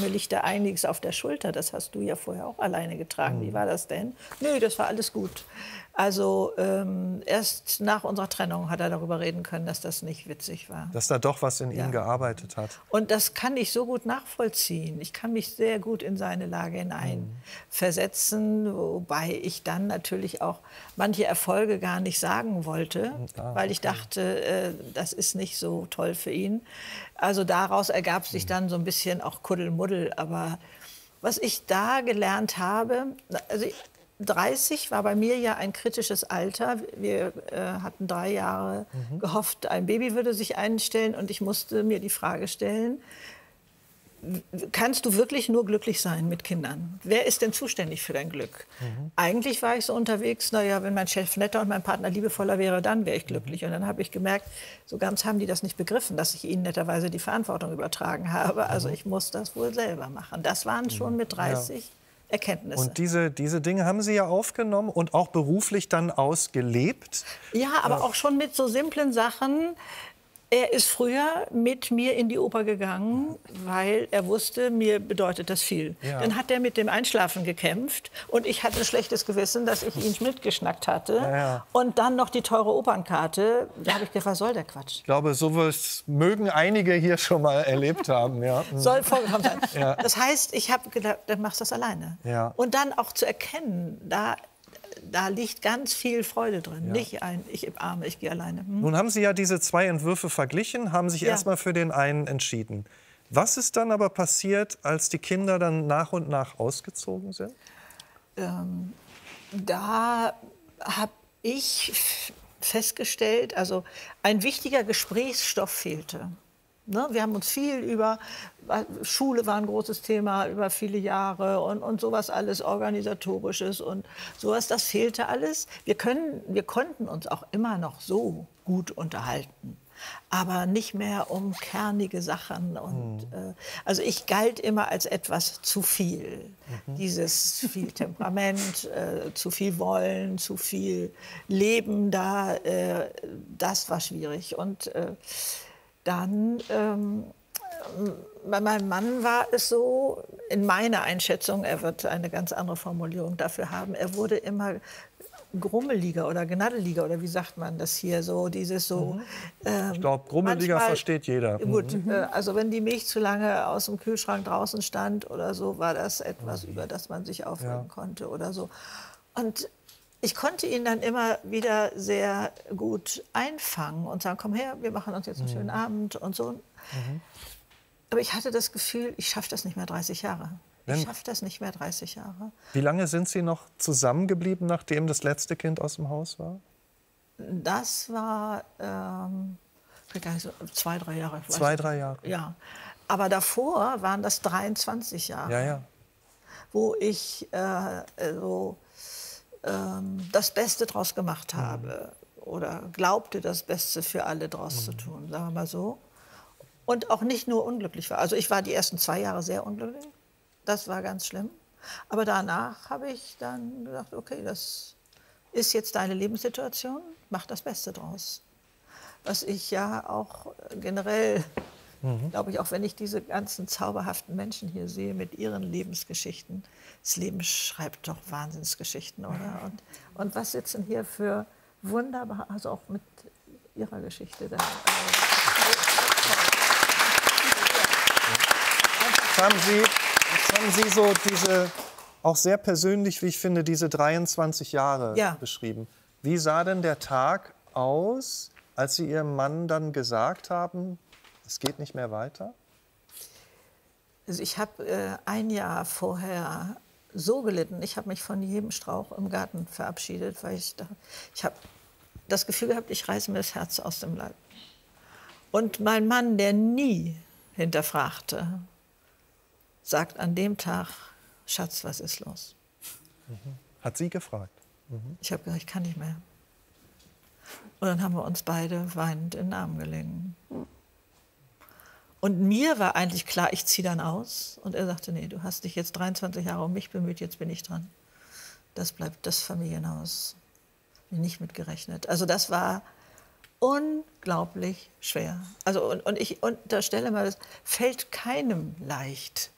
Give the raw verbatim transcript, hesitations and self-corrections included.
mir liegt da einiges auf der Schulter. Das hast du ja vorher auch alleine getragen. Mhm. Wie war das denn? Nö, das war alles gut. Also ähm, erst nach unserer Trennung hat er darüber reden können, dass das nicht witzig war. Dass da doch was in ja. ihm gearbeitet hat. Und das kann ich so gut nachvollziehen. Ich kann mich sehr gut in seine Lage hineinversetzen, mhm. wobei ich dann natürlich auch manche Erfolge gar nicht sagen wollte, ah, weil ich okay. dachte, äh, das ist nicht so toll für ihn. Also daraus ergab sich dann so ein bisschen auch Kuddelmuddel. Aber was ich da gelernt habe, also dreißig war bei mir ja ein kritisches Alter. Wir äh, hatten drei Jahre mhm. gehofft, ein Baby würde sich einstellen. Und ich musste mir die Frage stellen, kannst du wirklich nur glücklich sein mit Kindern? Wer ist denn zuständig für dein Glück? Mhm. Eigentlich war ich so unterwegs, naja, wenn mein Chef netter und mein Partner liebevoller wäre, dann wäre ich glücklich. Mhm. Und dann habe ich gemerkt, so ganz haben die das nicht begriffen, dass ich ihnen netterweise die Verantwortung übertragen habe. Also ich muss das wohl selber machen. Das waren schon mit dreißig ja. Erkenntnisse. Und diese, diese Dinge haben Sie ja aufgenommen und auch beruflich dann ausgelebt? Ja, aber ja. auch schon mit so simplen Sachen. Er ist früher mit mir in die Oper gegangen, weil er wusste, mir bedeutet das viel. Ja. Dann hat er mit dem Einschlafen gekämpft und ich hatte ein schlechtes Gewissen, dass ich ihn mitgeschnackt hatte. Ja, ja. Und dann noch die teure Opernkarte. Da habe ich gedacht, was soll der Quatsch? Ich glaube, sowas mögen einige hier schon mal erlebt haben. Ja. Soll vorgekommen sein. Ja. Das heißt, ich habe gedacht, dann machst du das alleine. Ja. Und dann auch zu erkennen, da... Da liegt ganz viel Freude drin. Ja. Nicht ein, ich arme, ich gehe alleine. Hm? Nun haben Sie ja diese zwei Entwürfe verglichen, haben sich ja. erst mal für den einen entschieden. Was ist dann aber passiert, als die Kinder dann nach und nach ausgezogen sind? Ähm, da habe ich festgestellt, also ein wichtiger Gesprächsstoff fehlte. Ne? Wir haben uns viel über, Schule war ein großes Thema über viele Jahre und, und sowas alles, Organisatorisches und sowas, das fehlte alles. Wir, können, wir konnten uns auch immer noch so gut unterhalten, aber nicht mehr um kernige Sachen. Und, mhm. äh, also ich galt immer als etwas zu viel. Mhm. Dieses viel Temperament, äh, zu viel Wollen, zu viel Leben da, äh, das war schwierig. Und äh, dann, ähm, bei meinem Mann war es so, in meiner Einschätzung, er wird eine ganz andere Formulierung dafür haben, er wurde immer grummeliger oder gnaddeliger, oder wie sagt man das hier, so dieses so... Mhm. Ähm, ich glaube, grummeliger manchmal, versteht jeder. Gut, mhm. äh, also wenn die Milch zu lange aus dem Kühlschrank draußen stand oder so, war das etwas, mhm. über das man sich aufregen ja. konnte oder so. Und ich konnte ihn dann immer wieder sehr gut einfangen und sagen, komm her, wir machen uns jetzt einen mhm. schönen Abend und so. Mhm. Aber ich hatte das Gefühl, ich schaffe das nicht mehr dreißig Jahre. Ich schaffe das nicht mehr dreißig Jahre. Wie lange sind Sie noch zusammengeblieben, nachdem das letzte Kind aus dem Haus war? Das war ähm, zwei, drei Jahre. Zwei, drei Jahre? Ja. Aber davor waren das dreiundzwanzig Jahre. Ja, ja. Wo ich äh, so... das Beste draus gemacht habe oder glaubte, das Beste für alle draus mhm. zu tun, sagen wir mal so. Und auch nicht nur unglücklich war. Also ich war die ersten zwei Jahre sehr unglücklich, das war ganz schlimm. Aber danach habe ich dann gedacht, okay, das ist jetzt deine Lebenssituation, mach das Beste draus. Was ich ja auch generell, mhm. glaube ich, auch wenn ich diese ganzen zauberhaften Menschen hier sehe mit ihren Lebensgeschichten, das Leben schreibt doch Wahnsinnsgeschichten, oder? Und, und was sitzen hier für wunderbar, also auch mit ihrer Geschichte da. Jetzt haben Sie, jetzt haben Sie so diese, auch sehr persönlich, wie ich finde, diese dreiundzwanzig Jahre ja. beschrieben. Wie sah denn der Tag aus, als Sie Ihrem Mann dann gesagt haben, es geht nicht mehr weiter? Also ich habe äh, ein Jahr vorher so gelitten. Ich habe mich von jedem Strauch im Garten verabschiedet, weil ich, da, ich habe das Gefühl gehabt, ich reiße mir das Herz aus dem Leib. Und mein Mann, der nie hinterfragte, sagt an dem Tag, Schatz, was ist los? Mhm. Hat sie gefragt? Mhm. Ich habe gesagt, ich kann nicht mehr. Und dann haben wir uns beide weinend in den Arm gelegen. Und mir war eigentlich klar, ich ziehe dann aus. Und er sagte, nee, du hast dich jetzt dreiundzwanzig Jahre um mich bemüht, jetzt bin ich dran. Das bleibt das Familienhaus. Bin nicht mitgerechnet. Also das war unglaublich schwer. Also und, und ich unterstelle mal, es fällt keinem leicht,